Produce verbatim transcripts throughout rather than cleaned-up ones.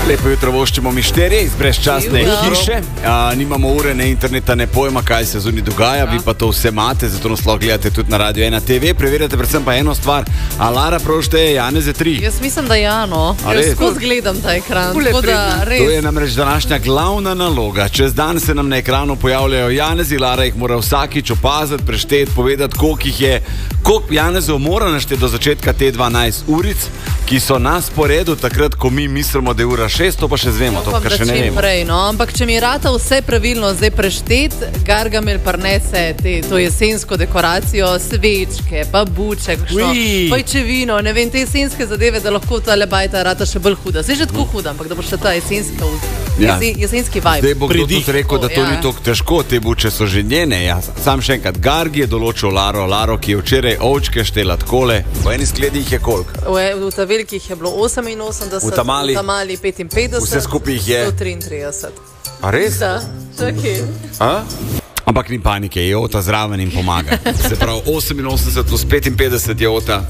Lepo jutro voščimo mišterije iz brezčasne hiše. A, nimamo ure, ne interneta, ne pojma, kaj se zunaj dogaja. Ja. Vi pa to vse imate, zato nas lahko gledate tudi na Radio ena te ve. Preverjate predvsem pa eno stvar. A Lara prav šteje Janeze tri? Jaz mislim, da ja, no. Jaz skozi gledam ta ekran. Da, to je namreč današnja glavna naloga. Čez dan se nam na ekranu pojavljajo Janezi. Lara jih mora vsakič opaziti, prešteti, povedati, koliko jih je. Koliko Janezov mora našteti do začetka te dvanajst uric, ki so na sporedu takrat, ko mi mislimo, da je ura šest, to pa še zvemo, to pa še ne vemo. Prej, no? Ampak če mi rata vse pravilno zdaj preštet, Gargamel parnese te, to jesensko dekoracijo, svečke, pa buče, pajčevino, ne vem, te jesenske zadeve, da lahko ta lebajta rata še bolj huda. Zdaj že tako huda, ampak da bo še ta jesenska, ja. jesenski vibe. Zdaj bo kdo tudi rekel, da to ja. ni tako težko, te buče so že njene. Ja. Sam še enkrat, Gargi je določil Laro, Laro, ki je včeraj ovčke štela takole. V eni skledi jih je koliko? V, v ta velikih je bilo oseminosemdeset, v Tamali, v Tamali petinpetdeset, vse skupaj jih je sto triintrideset. A res? Da, čakaj. A? Ampak ni panike, je Ota zraven in pomaga. Se pravi, oseminosemdeset plus petinpetdeset je Ota.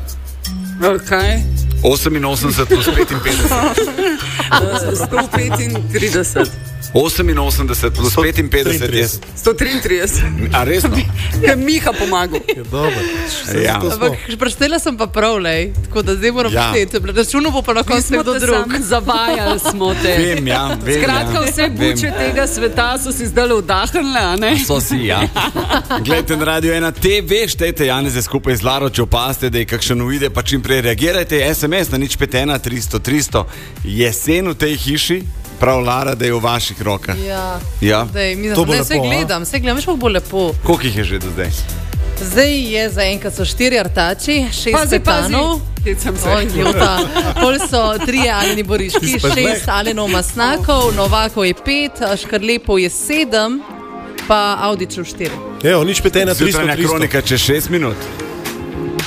Kaj? oseminosemdeset plus petinpetdeset. sto petintrideset. oseminosemdeset plus petinpetdeset je sto triintrideset. A resno? Je Miha pomagal. Je dobro. Ja. Ampak preštela sem pa prav, lej. Tako da zdaj moram ja. šteti. Računo bo pa na koncu nekdo drug. Zavajali smo te. Vem, ja. Vem, Skratka, vse buče tega sveta so si zdaj vdahnile, a ne? So si, ja. Glejte na Radio ena te ve, štejte Janeze skupaj z Laro, če opazite, da je kakšen uvide, pa čim prej reagirajte. es em es na nič pet ena tristo tristo. Jesen v tej hiši. Prav, Lara, da je v vaših rokah. Ja, ja. Dej, mislim, to bo lepo. Vse gledam, vse gledam, veš pa bo lepo. Koliko jih je že do zdaj? Zdaj je zaenkrat so štiri artači, šest pazi, petanov. Pazi, pol so trije Aleni Boriški, šest Alenov Masnakov, Novakov je pet, Škarlepov je sedem, pa Audičev štiri. Evo, nič pet ena tristo tristo. Zjutranja kronika čez šest minut.